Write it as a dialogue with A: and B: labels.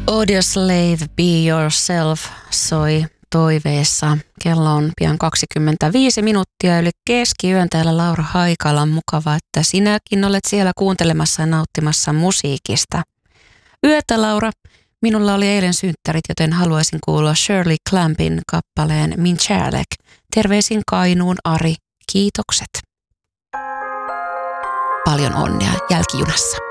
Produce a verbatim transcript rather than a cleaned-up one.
A: Audioslave, Be Yourself soi toiveessa. Kello on pian kaksikymmentäviisi minuuttia yli keskiyön. Täällä Laura Haikala. Mukava, että sinäkin olet siellä kuuntelemassa ja nauttimassa musiikista. Yötä, Laura. Minulla oli eilen synttärit, joten haluaisin kuulla Shirley Clampin kappaleen Min kärlek. Terveisin Kainuun Ari. Kiitokset. Paljon onnea jälkijunassa.